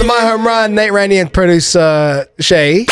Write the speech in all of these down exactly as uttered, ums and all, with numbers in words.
the My Home Run, Nate Randy and producer Shay.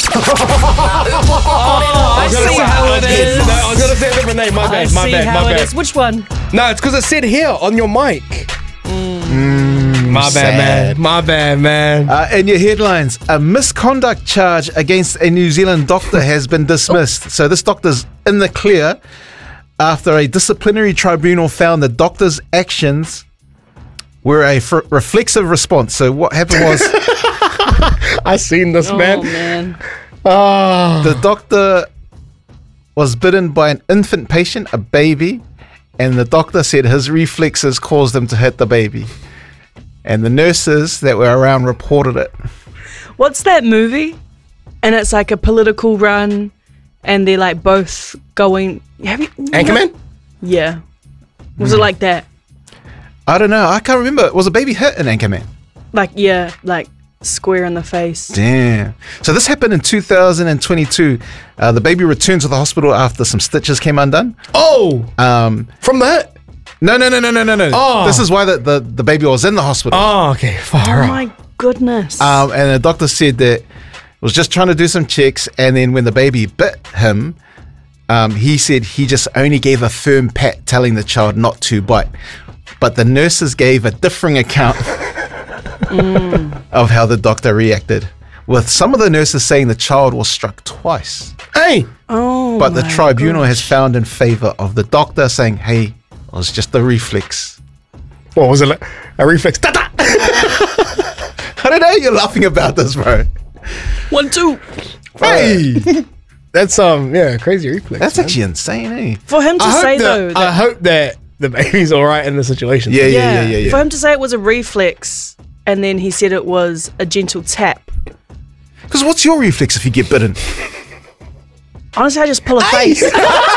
Oh, I see how it is. No, I was going to say a different name. My I bad, my see bad, how my it bad. is. Which one? No, it's because it said here on your mic. Mm, my sad. bad, man. My bad, man. Uh, in your headlines, a misconduct charge against a New Zealand doctor has been dismissed. So this doctor's in the clear after a disciplinary tribunal found the doctor's actions were a f- reflexive response. So what happened was I seen this, Oh, man. man. Oh. the doctor was bitten by an infant patient, a baby, and the doctor said his reflexes caused him to hit the baby. And the nurses that were around reported it. What's that movie? And it's like a political run, and they're like both going. Have you? Anchorman? Yeah. Was it like that? I don't know. I can't remember. Was a baby hit in Anchorman? Like, yeah, like square in the face. Damn. So this happened in two thousand twenty-two. Uh, the baby returned to the hospital after some stitches came undone. Oh, Um, from the hit. no, no, no, no, no, no, no. Oh. This is why the, the, the baby was in the hospital. Oh, okay. Far Oh out. my goodness. Um, and the doctor said that was just trying to do some checks, and then when the baby bit him, um, he said he just only gave a firm pat, telling the child not to bite. But the nurses gave a differing account of how the doctor reacted, with some of the nurses saying the child was struck twice. Hey. oh, But the my tribunal has gosh. found in favor of the doctor, saying, hey, it was just a reflex. What was it? Like? A reflex. Ta-ta! I don't know, you're laughing about this, bro. One, two. Hey. That's um yeah, crazy reflex. That's man. actually insane, eh? For him to I say hope that, though, I that, hope that the baby's all right in the situation. Yeah, yeah, yeah, yeah, yeah. for him to say it was a reflex, and then he said it was a gentle tap. Because what's your reflex if you get bitten? Honestly, I just pull a face.